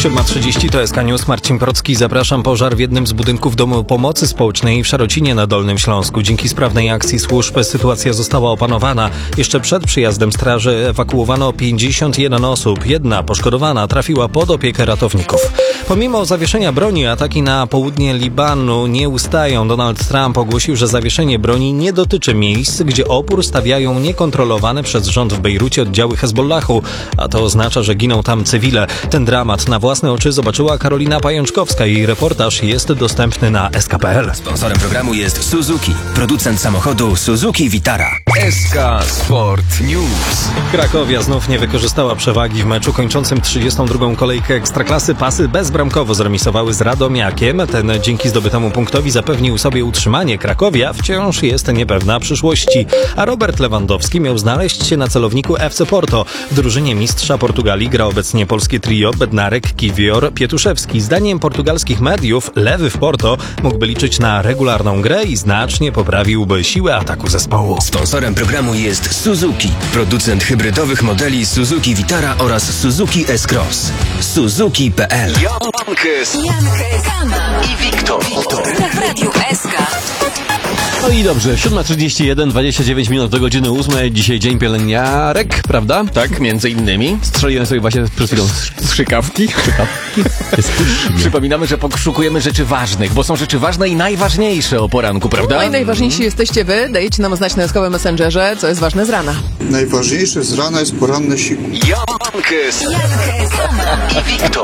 7:30 to SK News, Marcin Procki. Zapraszam. Pożar w jednym z budynków Domu Pomocy Społecznej w Szarocinie na Dolnym Śląsku. Dzięki sprawnej akcji służb sytuacja została opanowana. Jeszcze przed przyjazdem straży ewakuowano 51 osób. Jedna poszkodowana trafiła pod opiekę ratowników. Pomimo zawieszenia broni, ataki na południe Libanu nie ustają. Donald Trump ogłosił, że zawieszenie broni nie dotyczy miejsc, gdzie opór stawiają niekontrolowane przez rząd w Bejrucie oddziały Hezbollahu, a to oznacza, że giną tam cywile. Ten dramat na własne oczy zobaczyła Karolina Pajączkowska. Jej reportaż jest dostępny na sk.pl. Sponsorem programu jest Suzuki, producent samochodu Suzuki Vitara. SK Sport News. Krakowia znów nie wykorzystała przewagi w meczu kończącym 32. kolejkę Ekstraklasy. Pasy bezbramkowo zremisowały z Radomiakiem. Ten dzięki zdobytemu punktowi zapewnił sobie utrzymanie. Krakowia wciąż jest niepewna przyszłości, a Robert Lewandowski miał znaleźć się na celowniku FC Porto. W drużynie mistrza Portugalii gra obecnie polskie trio Bednarek, Kiwior, Pietuszewski. Zdaniem portugalskich mediów lewy w Porto mógłby liczyć na regularną grę i znacznie poprawiłby siłę ataku zespołu. Sponsorem programu jest Suzuki, producent hybrydowych modeli Suzuki Vitara oraz Suzuki S-Cross. Suzuki.pl. Jankę, Kana i Wiktor. W Radiu SK. No i dobrze, 7:31, 29 minut do godziny 8. Dzisiaj dzień pielęgniarek, prawda? Tak, między innymi. Strzeliłem sobie właśnie przed chwilą Strzykawki. Przypominamy, że poszukujemy rzeczy ważnych, bo są rzeczy ważne i najważniejsze o poranku, prawda? No i najważniejsi jesteście wy. Dajcie nam znać na SK Messengerze, co jest ważne z rana. Najważniejsze z rana jest poranne siku. Jankę, Kana i Wiktor.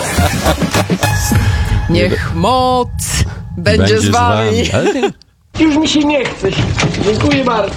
Niech moc będzie z wami. Ale nie- Już mi się nie chce. Dziękuję bardzo.